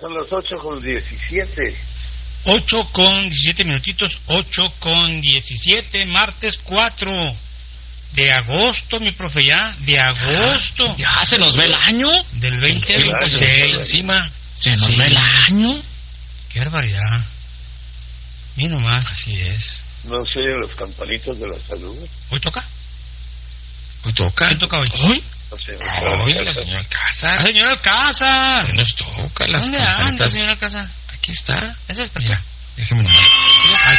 Son las 8:17. 8:17 minutitos, 8:17, martes 4 de agosto, mi profe, ya, de agosto. Ya se nos ve el año. Del 2026. Encima, se nos ve el año. Qué barbaridad. Mira nomás. Así es. ¿No se oyen los campanitos de la salud? ¿Hoy toca? Hoy toca. ¿Quién toca hoy? ¿Hoy? No sé. Hoy la señora Alcázar. ¡La señora Alcázar! Hoy nos toca las ¿Dónde anda, campanitas. señora Alcázar? Aquí está. ¿Esa es Mira, déjeme nomás. Ahí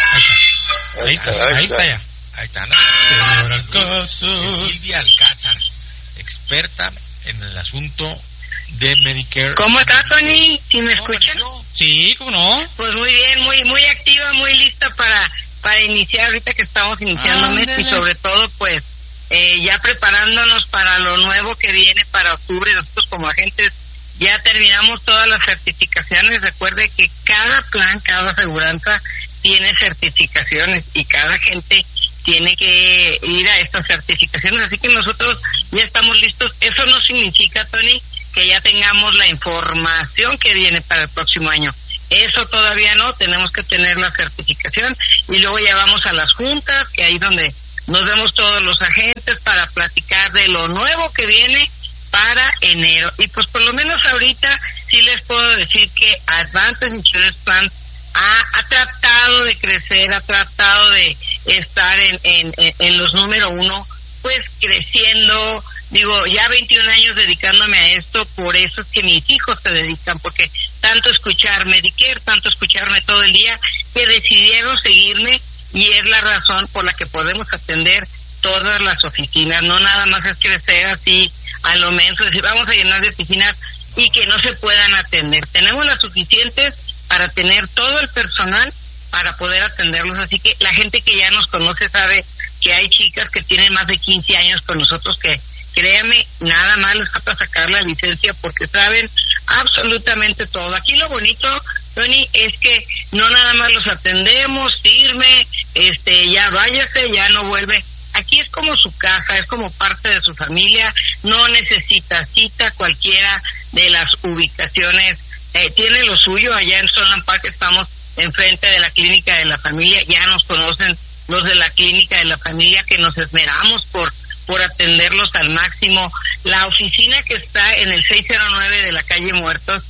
está ya. Ahí está. Señora Alcázar. Silvia Alcázar, experta en el asunto de Medicare. ¿Cómo está, Tony? ¿Sí me escuchan? Sí, ¿cómo no? Pues muy bien, muy activa, muy lista para iniciar ahorita que estamos iniciando mes y sobre todo pues ya preparándonos para lo nuevo que viene para octubre. Nosotros como agentes ya terminamos todas las certificaciones. Recuerde que cada plan, cada aseguranza tiene certificaciones y cada gente tiene que ir a estas certificaciones, así que nosotros ya estamos listos. Eso no significa, Tony, que ya tengamos la información que viene para el próximo año. Eso todavía no, tenemos que tener la certificación y luego ya vamos a las juntas, que ahí donde nos vemos todos los agentes para platicar de lo nuevo que viene para enero. Y pues por lo menos ahorita sí les puedo decir que Advantage Insurance Plan ha tratado de crecer, ha tratado de estar en los número uno, pues creciendo. Digo, ya 21 años dedicándome a esto, por eso es que mis hijos se dedican, porque tanto escuchar Medicare, tanto escucharme todo el día, que decidieron seguirme y es la razón por la que podemos atender todas las oficinas. No nada más es crecer así a lo menso, decir vamos a llenar de oficinas y que no se puedan atender. Tenemos las suficientes para tener todo el personal para poder atenderlos, así que la gente que ya nos conoce sabe que hay chicas que tienen más de 15 años con nosotros que, créame, nada más les falta sacar la licencia porque saben absolutamente todo. Aquí lo bonito, Tony, es que no nada más los atendemos, firme, ya váyase, ya no vuelve. Aquí es como su casa, es como parte de su familia, no necesita cita. Cualquiera de las ubicaciones tiene lo suyo. Allá en Sunland Park estamos enfrente de la clínica de la familia, ya nos conocen los de la clínica de la familia que nos esmeramos por atenderlos al máximo. La oficina que está en el 609 de la calle Muertos,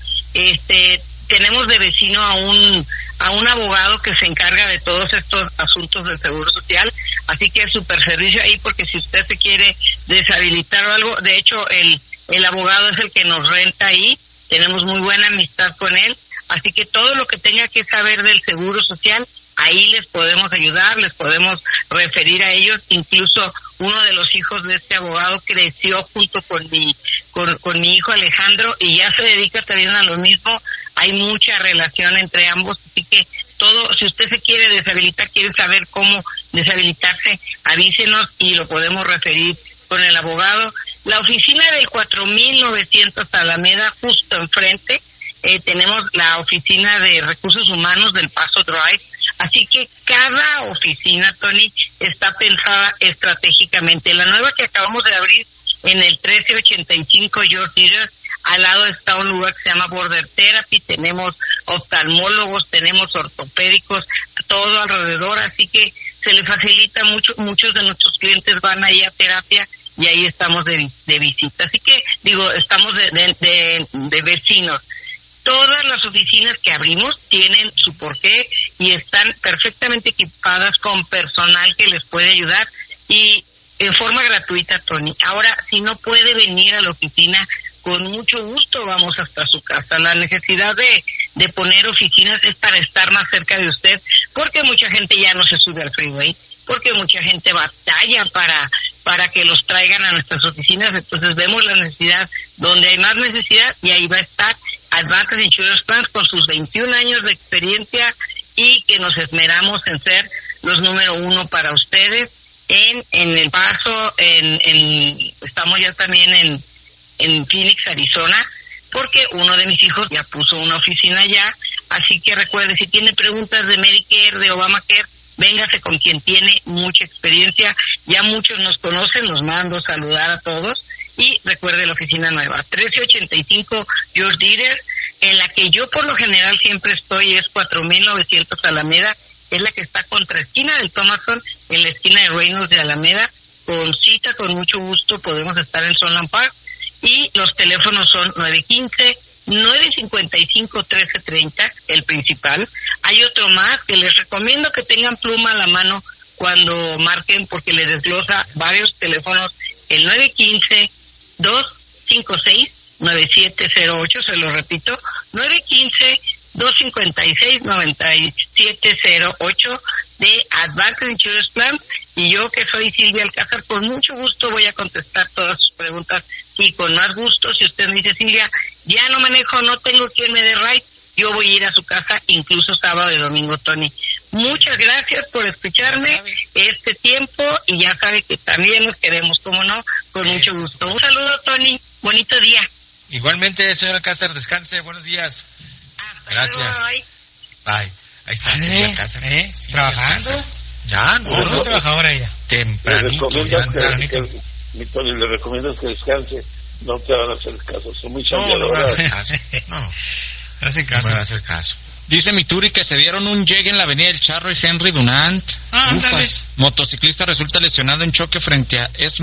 tenemos de vecino a un abogado que se encarga de todos estos asuntos del Seguro Social, así que es super servicio ahí, porque si usted se quiere deshabilitar o algo, de hecho el abogado es el que nos renta ahí, tenemos muy buena amistad con él, así que todo lo que tenga que saber del Seguro Social, ahí les podemos ayudar, les podemos referir a ellos. Incluso uno de los hijos de este abogado creció junto con mi hijo Alejandro y ya se dedica también a lo mismo. Hay mucha relación entre ambos, así que todo, si usted se quiere deshabilitar, quiere saber cómo deshabilitarse, avísenos y lo podemos referir con el abogado. La oficina del 4900 Alameda, justo enfrente, tenemos la oficina de recursos humanos del Paso Drive. Así que cada oficina, Tony, está pensada estratégicamente. La nueva que acabamos de abrir en el 1385 George Dieter, al lado está un lugar que se llama Border Therapy, tenemos oftalmólogos, tenemos ortopédicos, todo alrededor, así que se le facilita mucho. Muchos de nuestros clientes van ahí a terapia y ahí estamos de visita. Así que, estamos de vecinos. Todas las oficinas que abrimos tienen su porqué y están perfectamente equipadas con personal que les puede ayudar y en forma gratuita, Tony. Ahora, si no puede venir a la oficina, con mucho gusto vamos hasta su casa. La necesidad de poner oficinas es para estar más cerca de usted, porque mucha gente ya no se sube al freeway, porque mucha gente batalla para que los traigan a nuestras oficinas. Entonces vemos la necesidad donde hay más necesidad y ahí va a estar Advantage Insurance Plans con sus 21 años de experiencia y que nos esmeramos en ser los número uno para ustedes en El Paso, estamos ya también en Phoenix, Arizona, porque uno de mis hijos ya puso una oficina allá, así que recuerde, si tiene preguntas de Medicare, de Obamacare, véngase con quien tiene mucha experiencia, ya muchos nos conocen, los mando saludar a todos. Y recuerde la oficina nueva, 1385 George Dieter, En la que yo por lo general siempre estoy es 4900 Alameda, es la que está contra esquina del Thomason, en la esquina de Reynolds de Alameda. Con cita, con mucho gusto, podemos estar en Sunland Park. Y los teléfonos son 915-955-1330, el principal. Hay otro más que les recomiendo que tengan pluma a la mano cuando marquen, porque les desglosa varios teléfonos. El 915-256-9708, se lo repito, 915-256-9708 de Advanced Insurance Plan. Y yo, que soy Silvia Alcázar, con mucho gusto voy a contestar todas sus preguntas, y con más gusto, si usted me dice, Silvia, ya no manejo, no tengo quien me dé ride, yo voy a ir a su casa, incluso sábado y domingo, Tony. Muchas gracias por escucharme este tiempo, y ya sabe que también nos queremos, como no, con mucho gusto. Un saludo, Tony, bonito día. Igualmente, señor Alcázar, descanse, buenos días. Gracias. Luego, bye. Bye. Ahí está, señor Alcázar. Sí, ¿Trabajando? Alcázar. Ya, No es trabajadora ella. Le tempranito, ya recomiendo mi Tony, le recomiendo que descanse. No te van a hacer caso, son muy no me van a chambeadoras. hacer caso. No, Hacen no caso. me van a hacer caso. Dice mi Turi que se dieron un llegue en la avenida del Charro y Henry Dunant. Ah, ándale. Ufas. Motociclista resulta lesionado en choque frente a